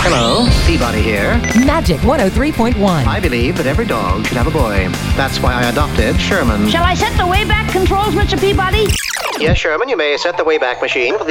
Hello, Peabody here. Magic 103.1. I believe that every dog should have a boy. That's why I adopted Sherman. Shall I set the Wayback Controls, Mr. Peabody? Yes, Sherman, you may set the Wayback Machine.